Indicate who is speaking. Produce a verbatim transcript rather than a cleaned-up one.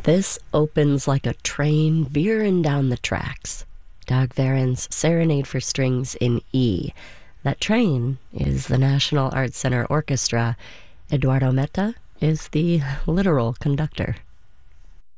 Speaker 1: This opens like a train veering down the tracks. Dag Veren's Serenade for Strings in E. That train is the National Arts Center Orchestra. Eduardo Meta is the literal conductor.